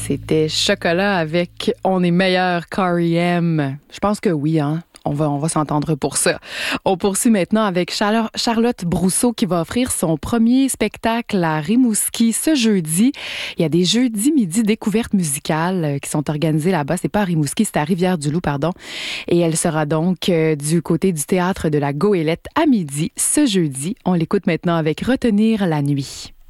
C'était Chocolat avec On est meilleur qu'R.E.M. Je pense que oui, hein. On va s'entendre pour ça. On poursuit maintenant avec Charlotte Brousseau qui va offrir son premier spectacle à Rimouski ce jeudi. Il y a des jeudis midi découvertes musicales qui sont organisées là-bas. C'est pas à Rimouski, c'est à Rivière-du-Loup, pardon. Et elle sera donc du côté du théâtre de la Goélette à midi ce jeudi. On l'écoute maintenant avec Retenir la nuit.